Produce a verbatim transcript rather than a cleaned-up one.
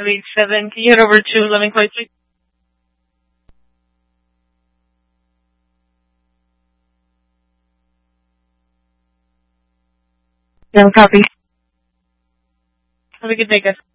of eight seven. Can you head over to Loving Place, please? No copy. Have a good day, guys.